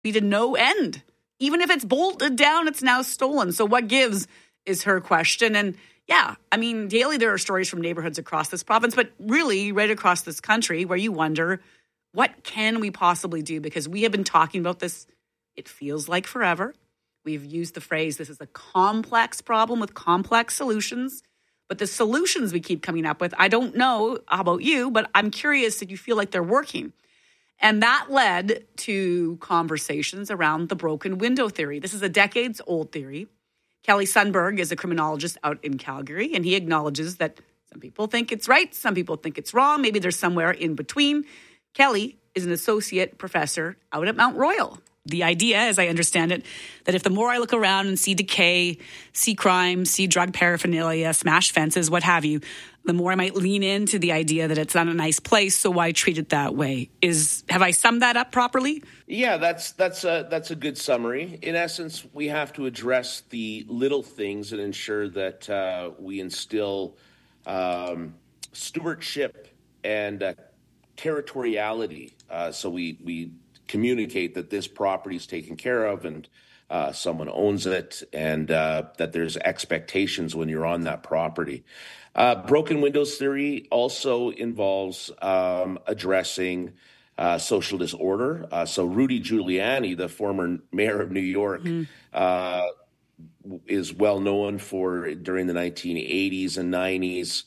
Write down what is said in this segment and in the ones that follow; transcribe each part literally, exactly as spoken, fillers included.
be to no end. Even if it's bolted down, it's now stolen. So what gives is her question. And yeah, I mean, daily there are stories from neighborhoods across this province, but really right across this country where you wonder, what can we possibly do? Because we have been talking about this, it feels like forever. We've used the phrase, this is a complex problem with complex solutions. But the solutions we keep coming up with, I don't know how about you, but I'm curious if you feel like they're working. And that led to conversations around the broken window theory. This is a decades-old theory. Kelly Sundberg is a criminologist out in Calgary, and he acknowledges that some people think it's right, some people think it's wrong, maybe there's somewhere in between. Kelly is an associate professor out at Mount Royal. The idea, as I understand it, that if the more I look around and see decay, see crime, see drug paraphernalia, smashed fences, what have you, the more I might lean into the idea that it's not a nice place, so why treat it that way? Is have I summed that up properly? Yeah, that's that's a that's a good summary. In essence, we have to address the little things and ensure that uh, we instill um, stewardship and uh, territoriality. Uh, so we we. communicate that this property is taken care of and uh, someone owns it, and uh, that there's expectations when you're on that property. Uh, broken windows theory also involves um, addressing uh, social disorder. Uh, so Rudy Giuliani, the former mayor of New York, mm. uh, is well known for during the nineteen eighties and nineties,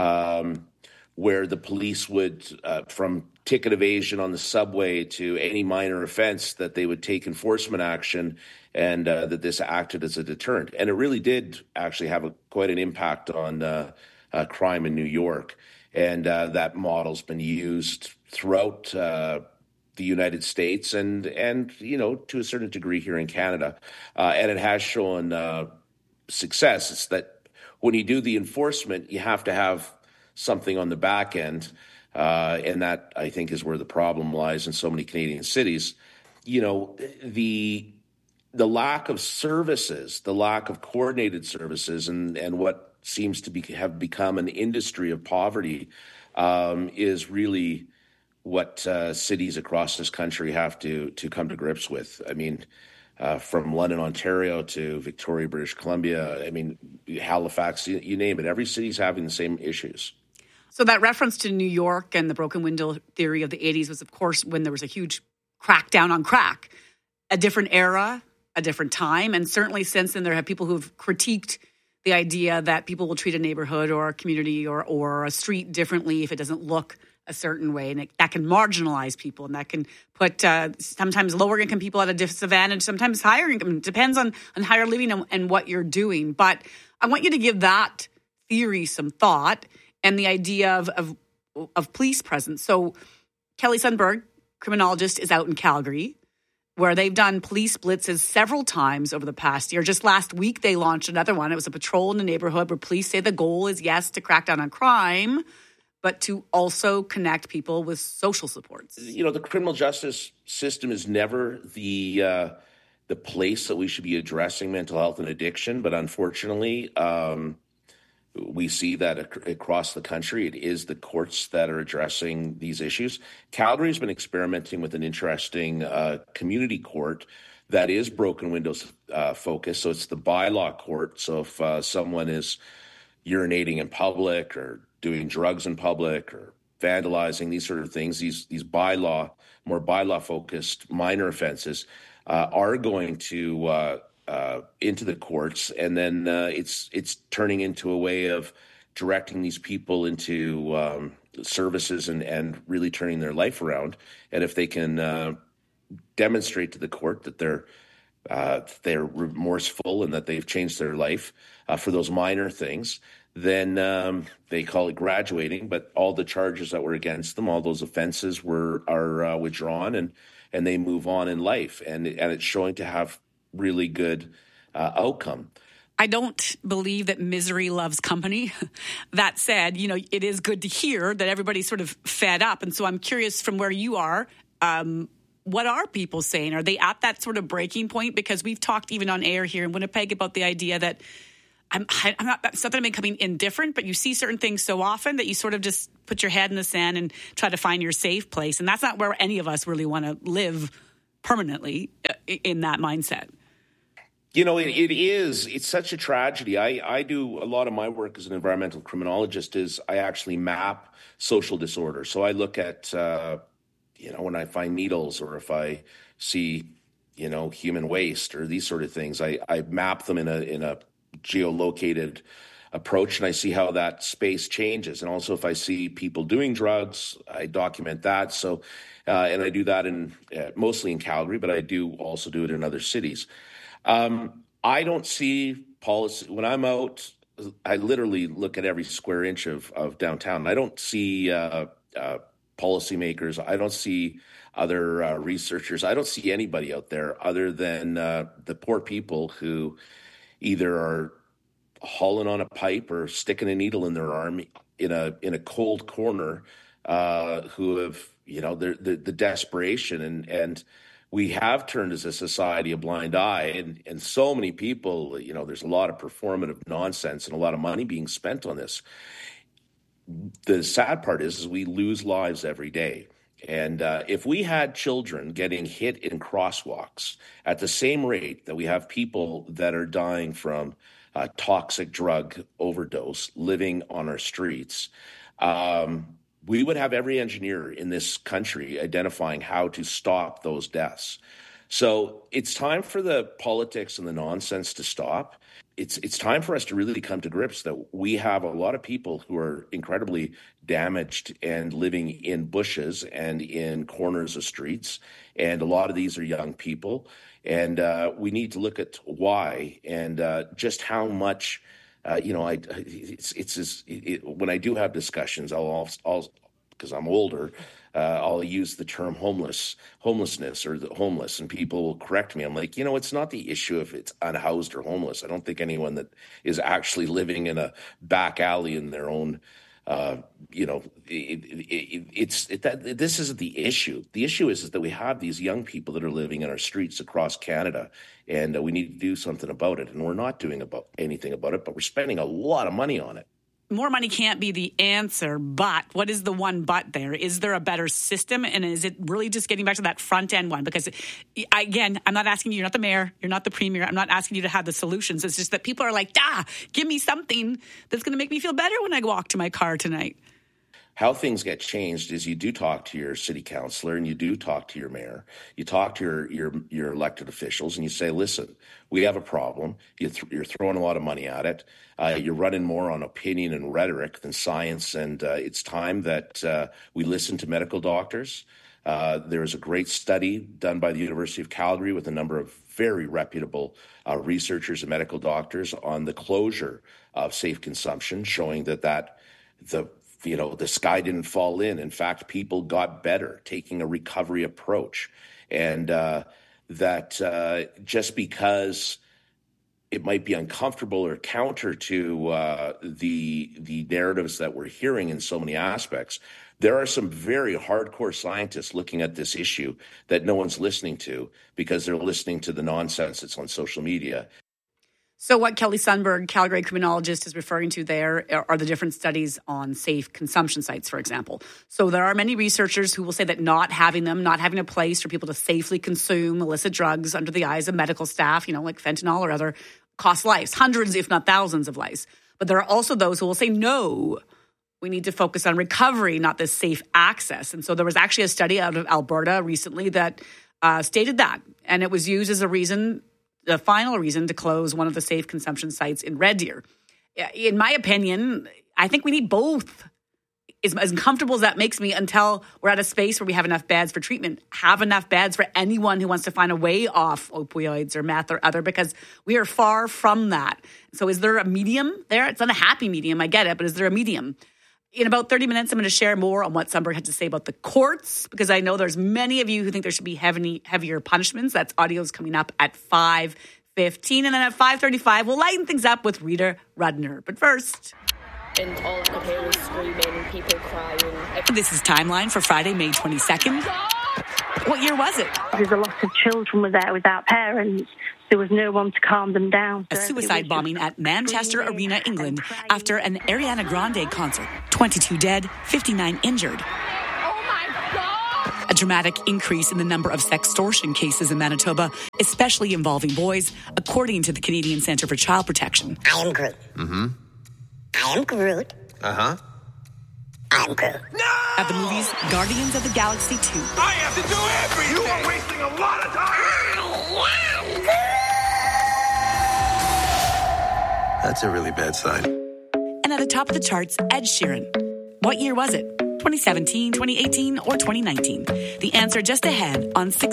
um, where the police would, uh, from ticket evasion on the subway to any minor offense, that they would take enforcement action, and uh, that this acted as a deterrent. And it really did actually have a, quite an impact on uh, uh, crime in New York. And uh, that model's been used throughout uh, the United States and, and, you know, to a certain degree here in Canada. Uh, and it has shown uh, success. It's that when you do the enforcement, you have to have something on the back end. Uh, and that, I think, is where the problem lies in so many Canadian cities. You know, the the lack of services, the lack of coordinated services, and, and what seems to be have become an industry of poverty um, is really what uh, cities across this country have to to come to grips with. I mean, uh, from London, Ontario to Victoria, British Columbia, I mean, Halifax, you, you name it. Every city's having the same issues. So that reference to New York and the broken window theory of the eighties was, of course, when there was a huge crackdown on crack. A different era, a different time. And certainly since then, there have people who've critiqued the idea that people will treat a neighborhood or a community or, or a street differently if it doesn't look a certain way. And it, that can marginalize people, and that can put uh, sometimes lower income people at a disadvantage, sometimes higher income. It depends on, on higher living and, and what you're doing. But I want you to give that theory some thought, and the idea of, of of police presence. So Kelly Sundberg, criminologist, is out in Calgary, where they've done police blitzes several times over the past year. Just last week, they launched another one. It was a patrol in the neighborhood where police say the goal is, yes, to crack down on crime, but to also connect people with social supports. You know, the criminal justice system is never the uh, the place that we should be addressing mental health and addiction, but unfortunately, um, we see that ac- across the country, it is the courts that are addressing these issues. Calgary has been experimenting with an interesting uh, community court that is broken windows uh, focused. So it's the bylaw court. So if uh, someone is urinating in public or doing drugs in public or vandalizing, these sort of things, these these bylaw, more bylaw focused minor offenses uh, are going to uh, Uh, into the courts, and then uh, it's it's turning into a way of directing these people into um, services and, and really turning their life around. And if they can uh, demonstrate to the court that they're uh, they're remorseful and that they've changed their life uh, for those minor things, then um, they call it graduating. But all the charges that were against them, all those offenses were are uh, withdrawn, and and they move on in life. And and it's showing to have really good uh, outcome. I don't believe that misery loves company. That said, you know, it is good to hear that everybody's sort of fed up. And so I'm curious, from where you are, um, what are people saying? Are they at that sort of breaking point? Because we've talked even on air here in Winnipeg about the idea that I'm, I'm not, it's not that I'm becoming indifferent, but you see certain things so often that you sort of just put your head in the sand and try to find your safe place. And that's not where any of us really want to live permanently in that mindset. You know, it, it is. It's such a tragedy. I, I do a lot of my work as an environmental criminologist is I actually map social disorder. So I look at, uh, you know, when I find needles or if I see, you know, human waste or these sort of things, I, I map them in a in a geolocated approach and I see how that space changes. And also if I see people doing drugs, I document that. So, uh, and I do that in uh, mostly in Calgary, but I do also do it in other cities. Um, I don't see policy when I'm out. I literally look at every square inch of, of downtown. I don't see uh, uh, policymakers. I don't see other uh, researchers. I don't see anybody out there other than uh, the poor people who either are hauling on a pipe or sticking a needle in their arm in a in a cold corner, uh, who have you know the the, the desperation and and. We have turned as a society a blind eye, and, and so many people, you know, there's a lot of performative nonsense and a lot of money being spent on this. The sad part is, is we lose lives every day. And uh, if we had children getting hit in crosswalks at the same rate that we have people that are dying from uh, toxic drug overdose living on our streets, um, we would have every engineer in this country identifying how to stop those deaths. So it's time for the politics and the nonsense to stop. It's it's time for us to really come to grips that we have a lot of people who are incredibly damaged and living in bushes and in corners of streets. And a lot of these are young people. And uh, we need to look at why and uh, just how much Uh, you know, I it's it's just, it, it, when I do have discussions, I'll I'll because I'm older, uh, I'll use the term homeless, homelessness, or the homeless, and people will correct me. I'm like, you know, it's not the issue if it's unhoused or homeless. I don't think anyone that is actually living in a back alley in their own, uh, you know, it, it, it, it's it, that this isn't the issue. The issue is, is that we have these young people that are living in our streets across Canada. And uh, we need to do something about it. And we're not doing about anything about it, but we're spending a lot of money on it. More money can't be the answer, but what is the one but there? Is there a better system? And is it really just getting back to that front end one? Because, again, I'm not asking you, you're not the mayor, you're not the premier, I'm not asking you to have the solutions. It's just that people are like, ah, give me something that's going to make me feel better when I walk to my car tonight. How things get changed is you do talk to your city councillor and you do talk to your mayor. You talk to your your, your elected officials and you say, listen, we have a problem. You th- you're throwing a lot of money at it. Uh, you're running more on opinion and rhetoric than science. And uh, it's time that uh, we listen to medical doctors. Uh, there is a great study done by the University of Calgary with a number of very reputable uh, researchers and medical doctors on the closure of safe consumption, showing that that the You know, the sky didn't fall in. In fact, people got better taking a recovery approach. And uh, that uh, just because it might be uncomfortable or counter to uh, the the narratives that we're hearing in so many aspects, there are some very hardcore scientists looking at this issue that no one's listening to because they're listening to the nonsense that's on social media. So what Kelly Sundberg, Calgary criminologist, is referring to there are the different studies on safe consumption sites, for example. So there are many researchers who will say that not having them, not having a place for people to safely consume illicit drugs under the eyes of medical staff, you know, like fentanyl or other, costs lives, hundreds, if not thousands of lives. But there are also those who will say, no, we need to focus on recovery, not this safe access. And so there was actually a study out of Alberta recently that uh, stated that. And it was used as a reason, the final reason to close one of the safe consumption sites in Red Deer. In my opinion, I think we need both. As, as uncomfortable as that makes me, until we're at a space where we have enough beds for treatment, have enough beds for anyone who wants to find a way off opioids or meth or other, because we are far from that. So is there a medium there? It's not a happy medium, I get it, but is there a medium? In about thirty minutes, I'm going to share more on what Sundberg had to say about the courts, because I know there's many of you who think there should be heavy, heavier punishments. That's audio's coming up at five fifteen. And then at five thirty-five, we'll lighten things up with Rita Rudner. But first... And all I could hear was screaming, people crying. This is Timeline for Friday, May twenty-second. What year was it? There's a lot of children were there without parents. There was no one to calm them down. A suicide bombing at Manchester Arena, England, after an Ariana Grande concert. twenty-two dead, fifty-nine injured. Oh my God! A dramatic increase in the number of sextortion cases in Manitoba, especially involving boys, according to the Canadian Centre for Child Protection. I am Groot. Mm-hmm. I am Groot. Uh-huh. I'm Groot. No! At the movies, Guardians of the Galaxy two. I have to do everything! You are wasting a lot of time! That's a really bad sign. And at the top of the charts, Ed Sheeran. What year was it? twenty seventeen, twenty eighteen, or twenty nineteen? The answer just ahead on six